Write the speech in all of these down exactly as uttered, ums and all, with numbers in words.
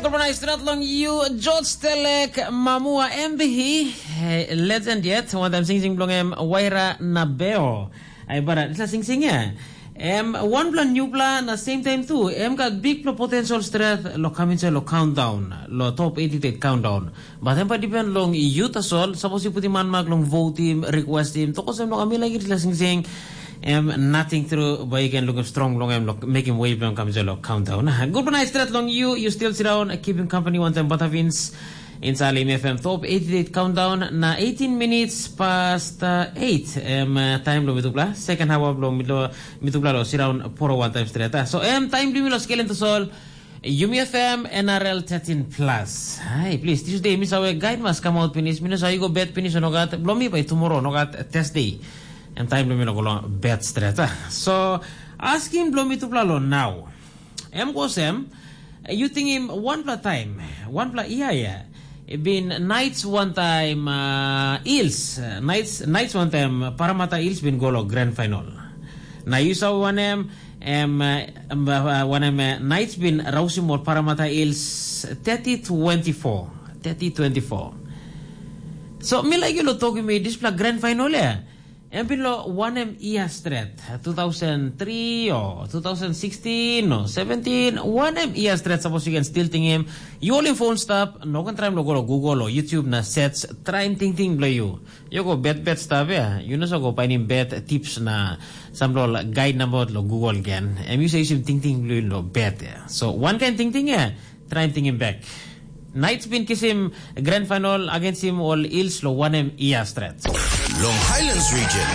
Gurbanaistrad long you George Telek Mamua M B H legend yet one time sing sing blong em Waira Nabeo ay bara sa sing sing ya em one plan new plan na same time too em got big pro potential strength lo coming lo countdown lo top eighty-eight countdown but em pa depend long youth asol suppose puti man mag long vote team request team to ko sem lo kami lagi sila sing sing Um, nothing through by again look strong long and making wave long comes a countdown. Good night straight long you you still sit down keeping company one time Buttervins in Salim F M top eighty-eight countdown na eighteen minutes past uh, eight um, uh, time lo mitupla second half of long mitlo mitupla lo sit down for one time straight so um, time limit lo scale into sol Yumi F M N R L thirteen plus hi please Tuesday miss our guide must come out finish minus I go bet finish no got blomi by tomorrow no got test day and time blomi no go bet straight so ask him blomi to plalo now em go sem you think him one pla time one pla iya yeah it been nights one time uh, Eels uh, nights nights one time Paramata Eels been golo grand final na you saw one em um, uh, one em uh, nights been Rausimor Paramata Eels thirty twenty-four thirty twenty-four so me like you lo talking me this pla grand final yeah em been lo one em iya straight two thousand three or two thousand sixteen or seventeen one em iya straight suppose you can still think him you only phone stop no can try lo go Google or YouTube na sets try and think think play you you go bet bet stuff yeah you know so go find him bet tips na some lo guide number lo Google again and you say him think think play lo bet yeah so one can think think yeah try and think him back Knights been kiss him grand final against him all Eels lo one em iya straight Long Highlands region.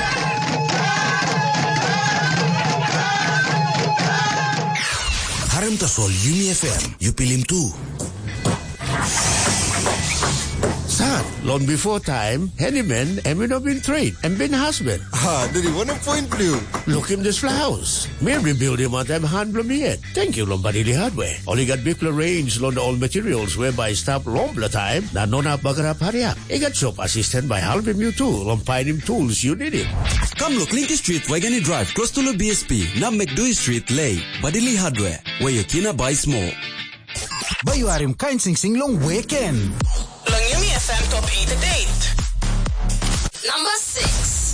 Harem tasol Yumi F M. You pilim too. Sir, long before time, any man have been trade and been husband. Ah, did he want a point blue? Look him this house. Me rebuild him on them hand bloom yet. Thank you, Lombardini Hardware. Only got big range on all materials whereby stop lombla time. Na nona bagara paria. He got shop assistant by helping you too. Lompine him tools you need it. Come look Linky Street, Wagani Drive, close to the B S P. Now McDoy Street, Lay, Badili Hardware, where you can buy small. Bayu arim kain sing sing long weekend. Long Yumi F M top eighty-eight. Number